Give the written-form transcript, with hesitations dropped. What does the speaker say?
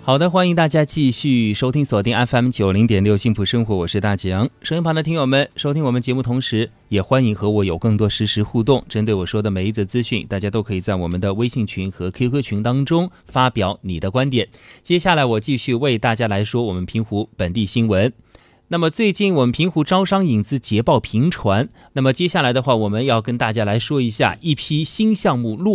好的，欢迎大家继续收听锁定 FM90.6 幸福生活，我是大吉昂。收音旁的听友们，收听我们节目同时也欢迎和我有更多实时互动。针对我说的每一则资讯，大家都可以在我们的微信群和 QQ 群当中发表你的观点。接下来我继续为大家来说我们平湖本地新闻。那么最近我们平湖招商引资捷报频传，那么接下来的话，我们要跟大家来说一下一批新项目落